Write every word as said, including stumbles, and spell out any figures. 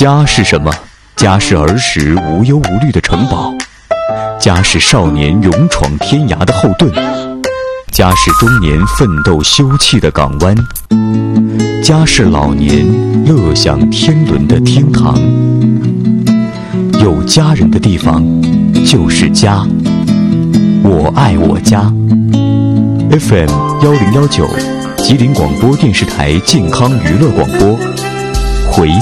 家是什么？家是儿时无忧无虑的城堡，家是少年勇闯天涯的后盾，家是中年奋斗休憩的港湾，家是老年乐享天伦的厅堂。有家人的地方就是家，我爱我家。 F M 幺零幺九，吉林广播电视台健康娱乐广播。